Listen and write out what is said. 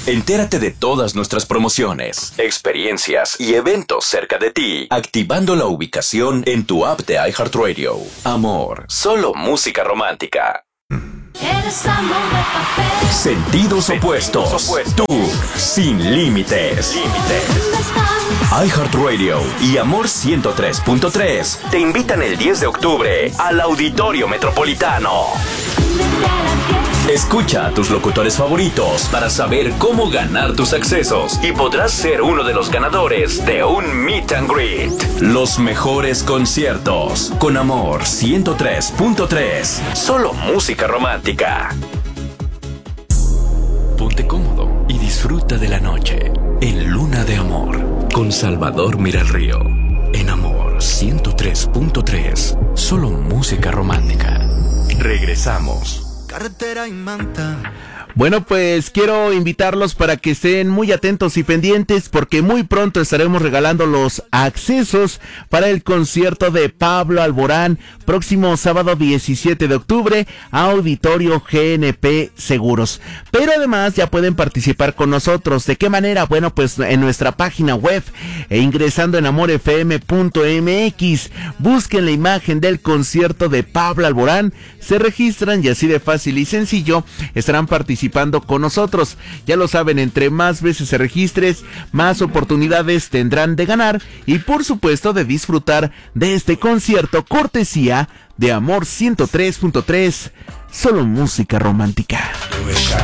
Entérate de todas nuestras promociones, experiencias y eventos cerca de ti, activando la ubicación en tu app de iHeartRadio. Amor, solo música romántica. Eres amor de papel. Sentidos opuestos. Tú, sin límites. iHeartRadio y Amor 103.3 te invitan el 10 de octubre al Auditorio Metropolitano. Escucha a tus locutores favoritos para saber cómo ganar tus accesos y podrás ser uno de los ganadores de un Meet and Greet. Los mejores conciertos con Amor 103.3. Solo música romántica. Ponte cómodo y disfruta de la noche en Luna de Amor con Salvador Miralrío. En Amor 103.3. Solo música romántica. Regresamos. Carretera y manta. Bueno, pues quiero invitarlos para que estén muy atentos y pendientes porque muy pronto estaremos regalando los accesos para el concierto de Pablo Alborán, próximo sábado 17 de octubre, Auditorio GNP Seguros. Pero además ya pueden participar con nosotros. ¿De qué manera? Bueno, pues en nuestra página web ingresando en amorfm.mx, busquen la imagen del concierto de Pablo Alborán, se registran y así de fácil y sencillo estarán participando con nosotros. Ya lo saben, entre más veces se registres, más oportunidades tendrán de ganar y por supuesto de disfrutar de este concierto cortesía de Amor 103.3, solo música romántica.